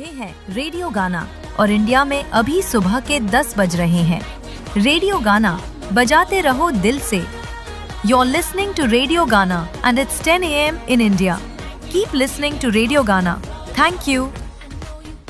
रहे हैं रेडियो गाना और इंडिया में अभी सुबह के 10 बज रहे हैं। रेडियो गाना बजाते रहो दिल से। You're listening to Radio Gana and it's 10 a.m. in India. Keep listening to Radio Gana. Thank you.